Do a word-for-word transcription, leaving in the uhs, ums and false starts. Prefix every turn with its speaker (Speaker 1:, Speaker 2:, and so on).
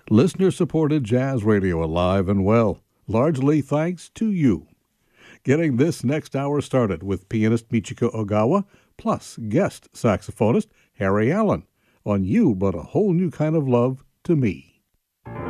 Speaker 1: Listener-supported jazz radio alive and well, largely thanks to you. Getting this next hour started with pianist Michiko Ogawa, plus guest saxophonist Harry Allen, on You But a Whole New Kind of Love to Me.